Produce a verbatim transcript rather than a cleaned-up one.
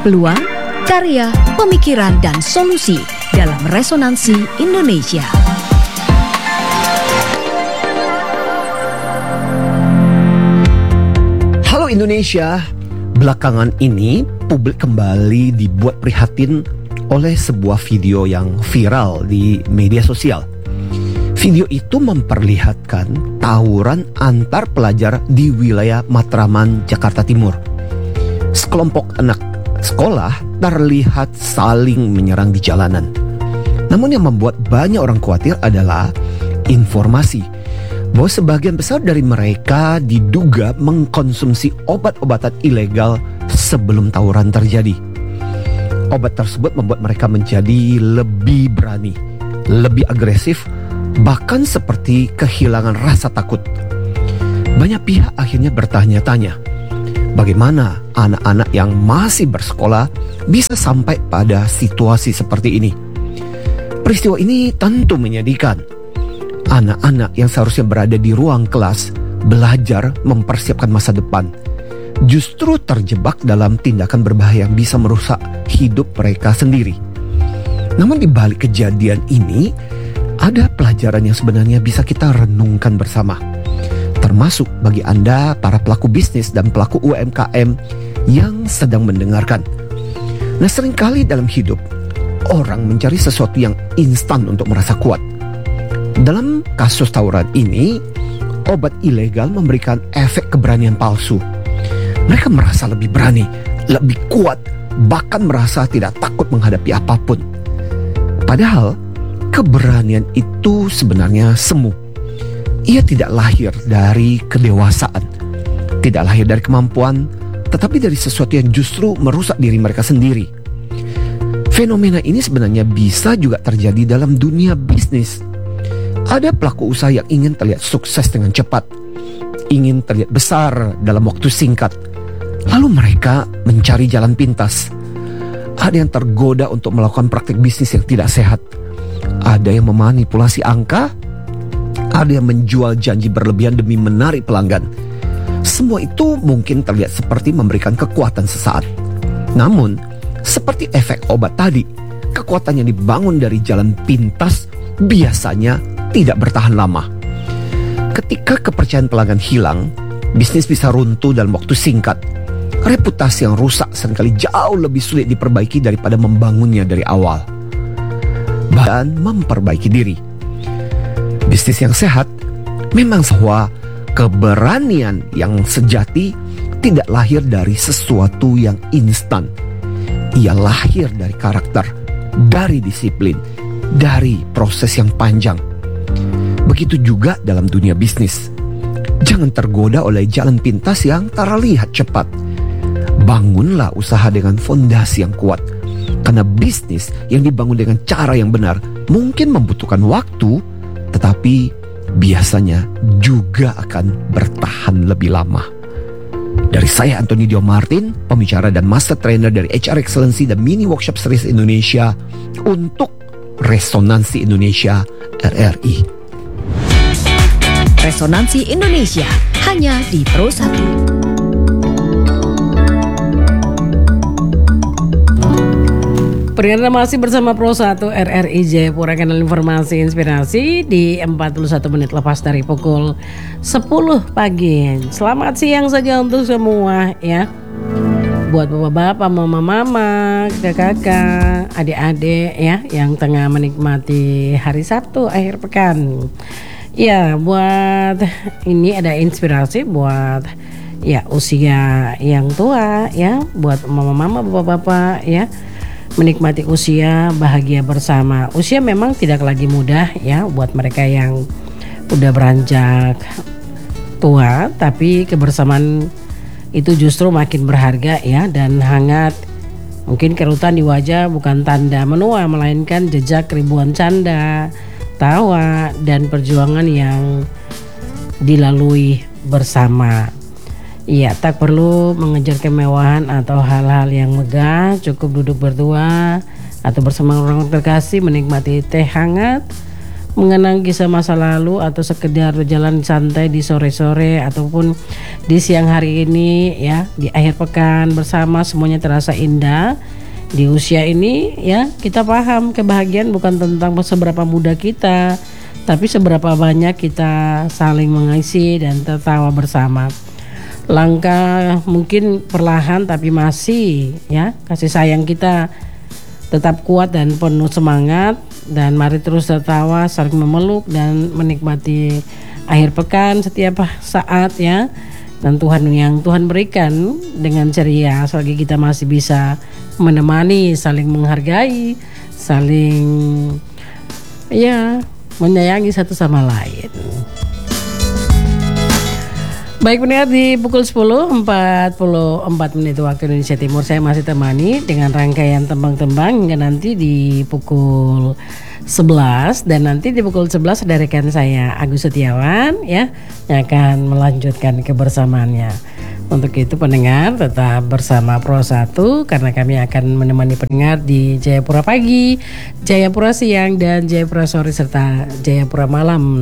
peluang, karya, pemikiran, dan solusi dalam Resonansi Indonesia. Halo Indonesia, belakangan ini publik kembali dibuat prihatin oleh sebuah video yang viral di media sosial. Video itu memperlihatkan tawuran antar pelajar di wilayah Matraman, Jakarta Timur. Sekelompok anak sekolah terlihat saling menyerang di jalanan. Namun yang membuat banyak orang khawatir adalah informasi bahwa sebagian besar dari mereka diduga mengkonsumsi obat-obatan ilegal sebelum tawuran terjadi. Obat tersebut membuat mereka menjadi lebih berani, lebih agresif, bahkan seperti kehilangan rasa takut. Banyak pihak akhirnya bertanya-tanya, bagaimana anak-anak yang masih bersekolah bisa sampai pada situasi seperti ini? Peristiwa ini tentu menyedihkan. Anak-anak yang seharusnya berada di ruang kelas, belajar mempersiapkan masa depan, justru terjebak dalam tindakan berbahaya yang bisa merusak hidup mereka sendiri. Namun di balik kejadian ini, ada pelajaran yang sebenarnya bisa kita renungkan bersama. Termasuk bagi Anda para pelaku bisnis dan pelaku U M K M yang sedang mendengarkan. Nah, seringkali dalam hidup, orang mencari sesuatu yang instan untuk merasa kuat. Dalam kasus tawuran ini, obat ilegal memberikan efek keberanian palsu. Mereka merasa lebih berani, lebih kuat, bahkan merasa tidak takut menghadapi apapun. Padahal, keberanian itu sebenarnya semu. Ia tidak lahir dari kedewasaan, tidak lahir dari kemampuan, tetapi dari sesuatu yang justru merusak diri mereka sendiri. Fenomena ini sebenarnya bisa juga terjadi dalam dunia bisnis. Ada pelaku usaha yang ingin terlihat sukses dengan cepat, ingin terlihat besar dalam waktu singkat. Lalu mereka mencari jalan pintas. Ada yang tergoda untuk melakukan praktik bisnis yang tidak sehat. Ada yang memanipulasi angka, ada yang menjual janji berlebihan demi menarik pelanggan. Semua itu mungkin terlihat seperti memberikan kekuatan sesaat. Namun, seperti efek obat tadi, kekuatan yang dibangun dari jalan pintas biasanya tidak bertahan lama. Ketika kepercayaan pelanggan hilang, bisnis bisa runtuh dalam waktu singkat. Reputasi yang rusak seringkali jauh lebih sulit diperbaiki daripada membangunnya dari awal. Dan memperbaiki diri. Bisnis yang sehat memang bahwa keberanian yang sejati tidak lahir dari sesuatu yang instan. Ia lahir dari karakter, dari disiplin, dari proses yang panjang. Begitu juga dalam dunia bisnis. Jangan tergoda oleh jalan pintas yang terlihat cepat. Bangunlah usaha dengan fondasi yang kuat. Karena bisnis yang dibangun dengan cara yang benar mungkin membutuhkan waktu, tetapi biasanya juga akan bertahan lebih lama. Dari saya Antoni Dio Martin, pembicara dan master trainer dari H R Excellency dan Mini Workshop Series Indonesia untuk Resonansi Indonesia R R I. Resonansi Indonesia hanya di Pro satu. Perkenalkan masih bersama Pro satu R R I Jayapura, kanal informasi inspirasi di empat puluh satu menit lepas dari pukul sepuluh pagi. Selamat siang saja untuk semua ya. Buat bapak-bapak, mama-mama, kakak-kakak, adik-adik ya yang tengah menikmati hari Sabtu akhir pekan. Ya, buat ini ada inspirasi buat ya usia yang tua ya, buat mama-mama, bapak-bapak ya. Menikmati usia bahagia bersama. Usia memang tidak lagi mudah ya buat mereka yang udah beranjak tua, tapi kebersamaan itu justru makin berharga ya dan hangat. Mungkin kerutan di wajah bukan tanda menua, melainkan jejak ribuan canda, tawa, dan perjuangan yang dilalui bersama. Iya, tak perlu mengejar kemewahan atau hal-hal yang megah, cukup duduk berdua atau bersama orang terkasih menikmati teh hangat, mengenang kisah masa lalu atau sekedar berjalan santai di sore-sore ataupun di siang hari ini ya, di akhir pekan bersama, semuanya terasa indah. Di usia ini ya, kita paham kebahagiaan bukan tentang seberapa muda kita, tapi seberapa banyak kita saling mengisi dan tertawa bersama. Langkah mungkin perlahan tapi masih ya, kasih sayang kita tetap kuat dan penuh semangat. Dan mari terus tertawa, saling memeluk dan menikmati akhir pekan setiap saat ya. Dan Tuhan yang Tuhan berikan dengan ceria, selagi kita masih bisa menemani, saling menghargai, saling ya menyayangi satu sama lain. Baik pendengar, di pukul sepuluh empat puluh empat menit waktu Indonesia Timur saya masih temani dengan rangkaian tembang-tembang hingga nanti di pukul sebelas, dan nanti di pukul sebelas ada rekan saya Agus Setiawan ya yang akan melanjutkan kebersamaannya. Untuk itu pendengar tetap bersama Pro satu karena kami akan menemani pendengar di Jayapura pagi, Jayapura siang, dan Jayapura sore serta Jayapura malam.